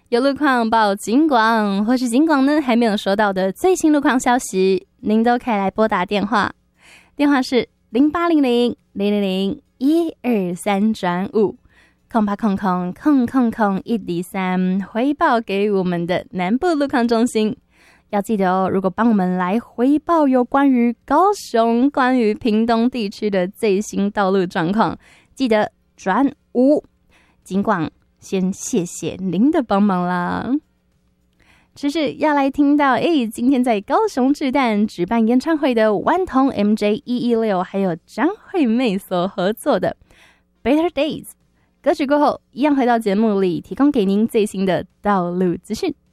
有路况报警广，或是警广呢还没有收到的最新路况消息，您都可以来拨打电话，电话是0800-000-123-5。0800-123回报给我们的南部路况中心。要记得哦，如果帮我们来回报有关于高雄、关于屏东地区的最新道路状况，记得转5。尽管先谢谢您的帮忙啦。只是要来听到今天在高雄巨蛋举办演唱会的顽童 MJ116 还有张惠妹所合作的 Better Days。歌曲过后，一样回到节目里，提供给您最新的道路资讯。